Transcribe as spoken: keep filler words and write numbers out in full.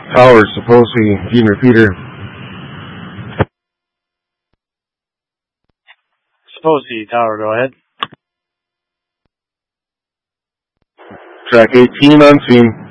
Tower, supposedly, Gene Repeater. Supposedly, Tower, go ahead. Track eighteen on scene.